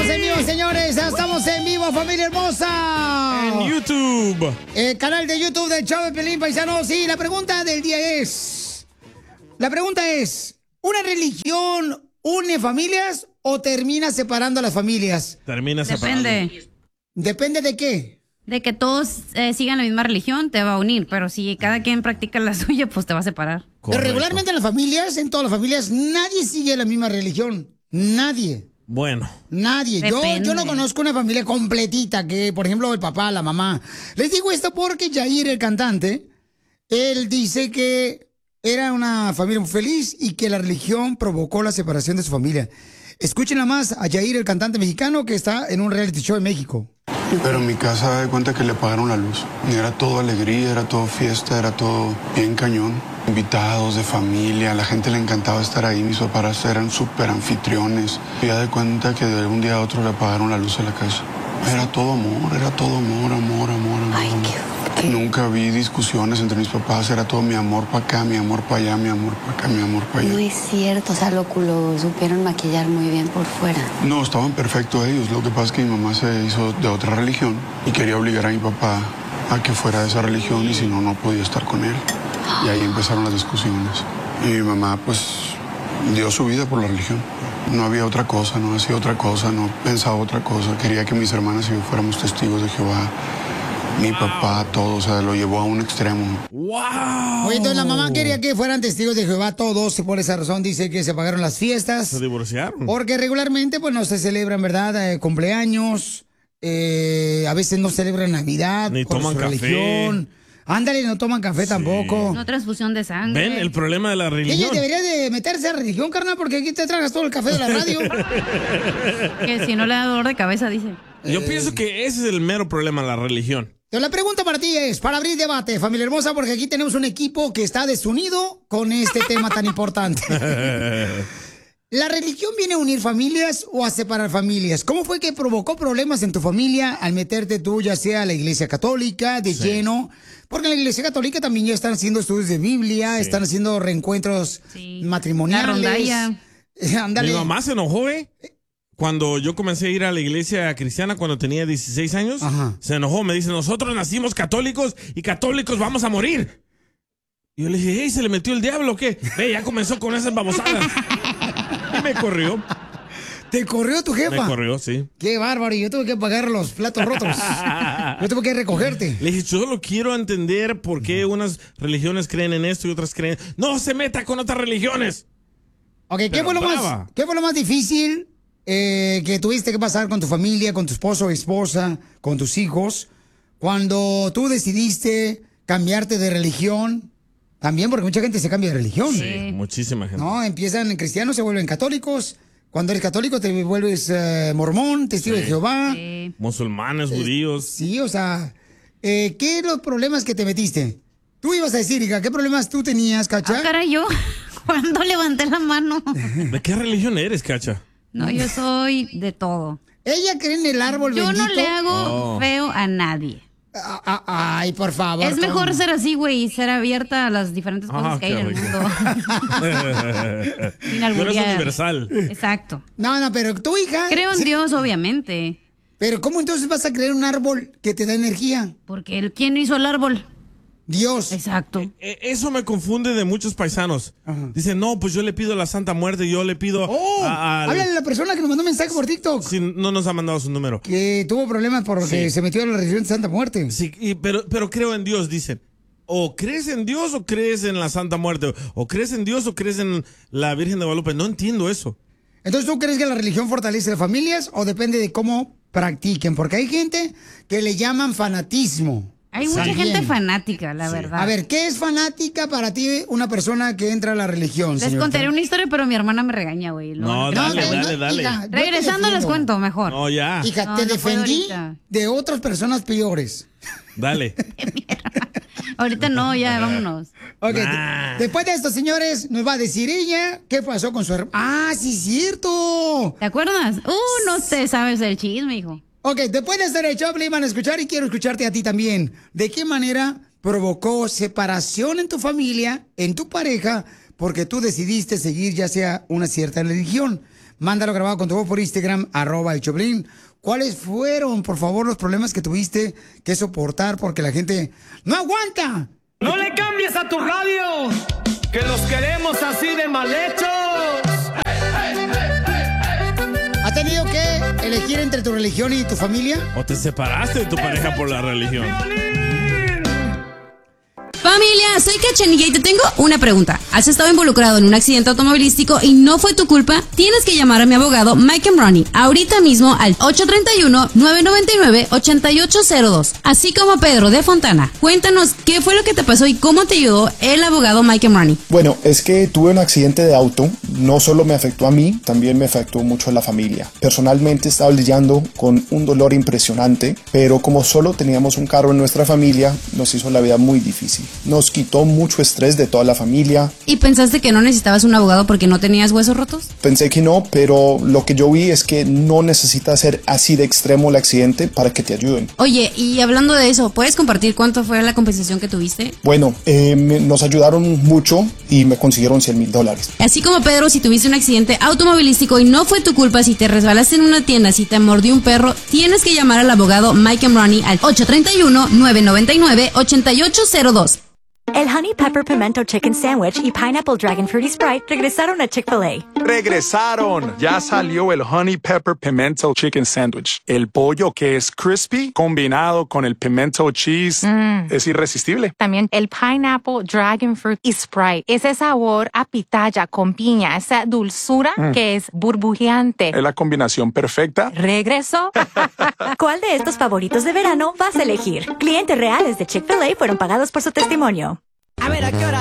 en vivo, señores. Ya estamos en vivo, familia hermosa. En YouTube. El canal de YouTube del Show de Pelín, paisanos. Sí, la pregunta del día es... ¿una religión une familias o termina separando a las familias? Termina separando. ¿Depende de qué? De que todos sigan la misma religión, te va a unir. Pero si cada quien practica la suya, pues te va a separar. Pero regularmente en las familias, en todas las familias, nadie sigue la misma religión. Nadie. Bueno. Nadie. Yo no conozco una familia completita que, por ejemplo, el papá, la mamá. Les digo esto porque Yair, el cantante, él dice que era una familia muy feliz y que la religión provocó la separación de su familia. Escuchen más a Yair, el cantante mexicano que está en un reality show en México. Pero en mi casa de cuenta que le apagaron la luz. Era todo alegría, era todo fiesta, era todo bien cañón. Invitados de familia, a la gente le encantaba estar ahí. Mis papás eran súper anfitriones. Y ya de cuenta que de un día a otro le apagaron la luz a la casa. Era todo amor, amor. Ay, qué... Nunca vi discusiones entre mis papás, era todo mi amor para acá, mi amor para allá, mi amor para acá, mi amor para allá. No es cierto, o sea, lo supieron maquillar muy bien por fuera. No, estaban perfectos ellos. Lo que pasa es que mi mamá se hizo de otra religión y quería obligar a mi papá a que fuera de esa religión y si no, no podía estar con él. Y ahí empezaron las discusiones. Y mi mamá, pues, dio su vida por la religión. No había otra cosa, no hacía otra cosa, no pensaba otra cosa. Quería que mis hermanas y yo fuéramos testigos de Jehová. Mi papá, todo, o sea, lo llevó a un extremo. ¡Wow! Oye, entonces la mamá quería que fueran testigos de Jehová todos, y por esa razón dice que se pagaron las fiestas. Se divorciaron. Porque regularmente, pues, no se celebran, ¿verdad? Cumpleaños, a veces no celebran Navidad. Ni por toman su café. religión. Ándale, no toman café tampoco. No transfusión de sangre. ¿Ven el problema de la religión? Ella debería de meterse a religión, carnal, porque aquí te tragas todo el café de la radio. Que si no le da dolor de cabeza, dice. Yo pienso que ese es el mero problema de la religión. Entonces, la pregunta para ti es, para abrir debate, familia hermosa, porque aquí tenemos un equipo que está desunido con este tema tan importante. ¿La religión viene a unir familias o a separar familias? ¿Cómo fue que provocó problemas en tu familia al meterte tú, ya sea a la iglesia católica, de lleno? Porque en la iglesia católica también ya están haciendo estudios de Biblia, están haciendo reencuentros matrimoniales. La rondalla. Ándale. Mi mamá se enojó, Cuando yo comencé a ir a la iglesia cristiana cuando tenía 16 años, se enojó, me dice, nosotros nacimos católicos y católicos vamos a morir. Y yo le dije, hey, ¿se le metió el diablo o qué? Ve, ya comenzó con esas babosadas. Y me corrió. ¿Te corrió tu jefa? Me corrió, sí. Qué bárbaro, y yo tuve que pagar los platos rotos. Yo tuve que recogerte. Le dije, yo solo quiero entender por qué unas religiones creen en esto y otras creen... ¡No se meta con otras religiones! Ok, ¿qué fue lo más difícil que tuviste que pasar con tu familia, con tu esposo o esposa, con tus hijos, cuando tú decidiste cambiarte de religión? También porque mucha gente se cambia de religión. Sí, muchísima gente. No, empiezan cristianos, se vuelven católicos. Cuando eres católico te vuelves mormón, testigo de Jehová. Sí. Musulmanes, judíos. Sí, o sea, ¿qué los problemas que te metiste? Tú ibas a decir, hija, ¿qué problemas tú tenías, Cacha? Ah, caray, yo, cuando levanté la mano. ¿De qué religión eres, Cacha? No, yo soy de todo. Ella cree en el árbol bendito. Yo no le hago feo a nadie. Ay, por favor. Es mejor ser así, güey, y ser abierta a las diferentes cosas que hay en el mundo. Sin Tú eres alburear. universal. Exacto. No, pero tu hija... Creo en Dios, obviamente. Pero ¿cómo entonces vas a creer un árbol que te da energía? Porque ¿quién hizo el árbol? Dios. Exacto. Eso me confunde de muchos paisanos. Dicen, no, pues yo le pido a la Santa Muerte, yo le pido háblale a la persona que nos mandó un mensaje por TikTok. Sí, no nos ha mandado su número. Que tuvo problemas porque se metió a la religión de Santa Muerte. Sí, pero creo en Dios, dicen. O crees en Dios o crees en la Santa Muerte. O crees en Dios o crees en la Virgen de Guadalupe. No entiendo eso. Entonces, ¿tú crees que la religión fortalece las familias o depende de cómo practiquen? Porque hay gente que le llaman fanatismo. Hay mucha gente fanática, la verdad. A ver, ¿qué es fanática para ti una persona que entra a la religión? Les contaré una historia, pero mi hermana me regaña, güey. No, dale. Hija, yo regresando te les defiendo. cuento mejor. No, ya. Hija, No, te no puedo defendí ahorita. de otras personas peores. Dale. Ahorita no, ya, vámonos. Ok, después de esto, señores, nos va a decir ella qué pasó con su hermano. ¡Ah, sí, cierto! ¿Te acuerdas? No te sabes el chisme, hijo. Ok, después de hacer el show, le van a escuchar y quiero escucharte a ti también. ¿De qué manera provocó separación en tu familia, en tu pareja, porque tú decidiste seguir ya sea una cierta religión? Mándalo grabado con tu voz por Instagram, @el Choplin. ¿Cuáles fueron, por favor, los problemas que tuviste que soportar porque la gente no aguanta? No le cambies a tu radio, que los queremos así de mal hechos. ¿Has tenido que elegir entre tu religión y tu familia? ¿O te separaste de tu pareja por la religión? Familia, soy Cachanilla y te tengo una pregunta. ¿Has estado involucrado en un accidente automovilístico y no fue tu culpa? Tienes que llamar a mi abogado Mike Ronnie ahorita mismo al 831-999-8802. Así como Pedro de Fontana. Cuéntanos qué fue lo que te pasó y cómo te ayudó el abogado Mike Ronnie. Bueno, es que tuve un accidente de auto. No solo me afectó a mí, también me afectó mucho a la familia. Personalmente estaba lidiando con un dolor impresionante, pero como solo teníamos un carro en nuestra familia, nos hizo la vida muy difícil. Nos quitó mucho estrés de toda la familia. ¿Y pensaste que no necesitabas un abogado porque no tenías huesos rotos? Pensé que no, pero lo que yo vi es que no necesita ser así de extremo el accidente para que te ayuden. Oye, y hablando de eso, ¿puedes compartir cuánto fue la compensación que tuviste? Bueno, nos ayudaron mucho y me consiguieron $100,000. Así como Pedro, si tuviste un accidente automovilístico y no fue tu culpa, si te resbalaste en una tienda, si te mordió un perro, tienes que llamar al abogado Mike Ronnie al 831-999-8802. El Honey Pepper Pimento Chicken Sandwich y Pineapple Dragon Fruity Sprite regresaron a Chick-fil-A. ¡Regresaron! Ya salió el Honey Pepper Pimento Chicken Sandwich. El pollo que es crispy combinado con el pimento cheese es irresistible. También el Pineapple Dragon Fruit y Sprite. Ese sabor a pitaya con piña, esa dulzura que es burbujeante. Es la combinación perfecta. ¿Regresó? ¿Cuál de estos favoritos de verano vas a elegir? Clientes reales de Chick-fil-A fueron pagados por su testimonio. A ver, ¿a qué hora